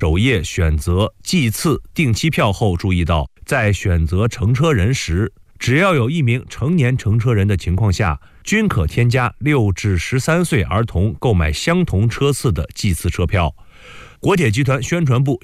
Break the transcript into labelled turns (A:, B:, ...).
A: 首页选择季次定期票后，注意到在选择乘车人时，只要有1名成年乘车人的情况下，均可添加6至13岁儿童购买相同车次的季次车票。国铁集团宣传部